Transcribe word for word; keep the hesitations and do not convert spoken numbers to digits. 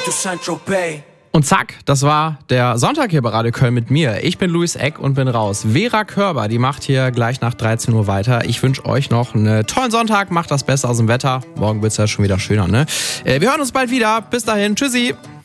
to Saint-Tropez. Und zack, das war der Sonntag hier bei Radio Köln mit mir. Ich bin Luis Eck und bin raus. Vera Körber, die macht hier gleich nach dreizehn Uhr weiter. Ich wünsche euch noch einen tollen Sonntag. Macht das Beste aus dem Wetter. Morgen wird's ja schon wieder schöner, ne? Wir hören uns bald wieder. Bis dahin. Tschüssi.